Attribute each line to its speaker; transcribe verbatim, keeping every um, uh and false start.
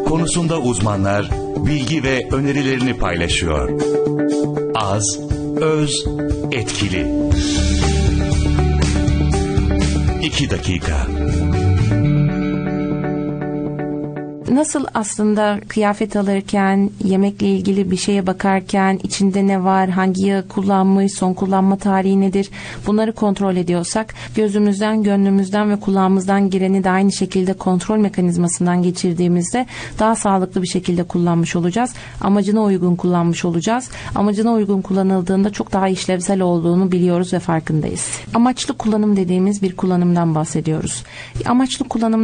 Speaker 1: konusunda uzmanlar bilgi ve önerilerini paylaşıyor. Az, öz, etkili. İki dakika.
Speaker 2: Nasıl aslında kıyafet alırken, yemekle ilgili bir şeye bakarken içinde ne var, hangi yağı kullanmış, son kullanma tarihi nedir, bunları kontrol ediyorsak gözümüzden, gönlümüzden ve kulağımızdan gireni de aynı şekilde kontrol mekanizmasından geçirdiğimizde daha sağlıklı bir şekilde kullanmış olacağız. Amacına uygun kullanmış olacağız. Amacına uygun kullanıldığında çok daha işlevsel olduğunu biliyoruz ve farkındayız. Amaçlı kullanım dediğimiz bir kullanımdan bahsediyoruz. Amaçlı kullanım